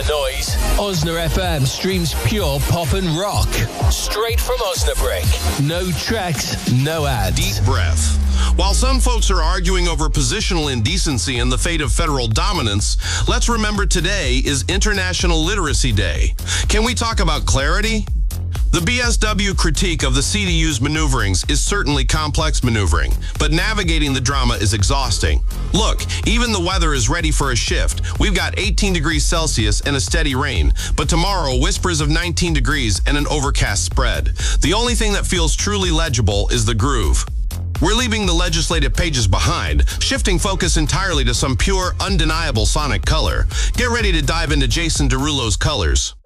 noise. Osna FM streams pure pop and rock. Straight from Osnabrück. No tracks, no ads. Deep breath. While some folks are arguing over positional indecency and the fate of federal dominance, let's remember today is International Literacy Day. Can we talk about clarity? The BSW critique of the CDU's maneuverings is certainly complex maneuvering, but navigating the drama is exhausting. Look, even the weather is ready for a shift. We've got 18 degrees Celsius and a steady rain, but tomorrow whispers of 19 degrees and an overcast spread. The only thing that feels truly legible is the groove. We're leaving the legislative pages behind, shifting focus entirely to some pure, undeniable sonic color. Get ready to dive into Jason Derulo's colors.